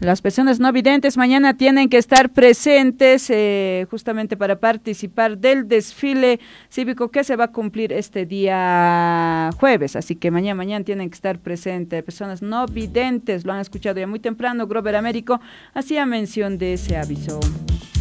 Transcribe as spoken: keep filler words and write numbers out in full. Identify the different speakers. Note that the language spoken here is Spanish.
Speaker 1: Las personas no videntes mañana tienen que estar presentes eh, justamente para participar del desfile cívico que se va a cumplir este día jueves, así que mañana, mañana tienen que estar presentes. Personas no videntes, lo han escuchado ya muy temprano, Grover Américo hacía mención de ese aviso.